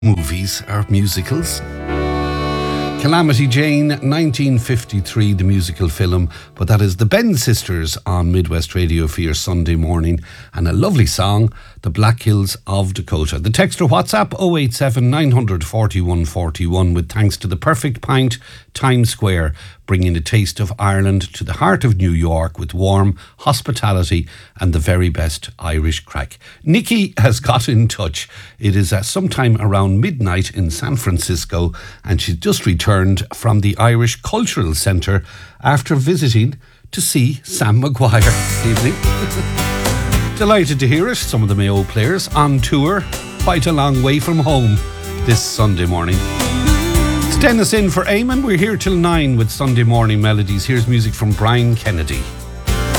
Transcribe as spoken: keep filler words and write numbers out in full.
movies or musicals. Calamity Jane, nineteen fifty-three, the musical film, but that is the Ben Sisters on Midwest Radio for your Sunday morning, and a lovely song, The Black Hills of Dakota. The text or WhatsApp oh eight seven, nine four one, four one, with thanks to the Perfect Pint, Times Square, bringing a taste of Ireland to the heart of New York with warm hospitality and the very best Irish crack. Nikki has got in touch. It is uh, sometime around midnight in San Francisco, and she's just returned from the Irish Cultural Centre after visiting to see Sam Maguire. Evening. Delighted to hear it. Some of the Mayo players on tour, quite a long way from home this Sunday morning. It's Dennis in for Eamon. We're here till nine with Sunday morning melodies. Here's music from Brian Kennedy.